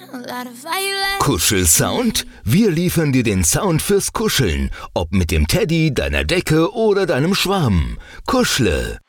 Kuschelsound? Wir liefern dir den Sound fürs Kuscheln. Ob mit dem Teddy, deiner Decke oder deinem Schwarm. Kuschle.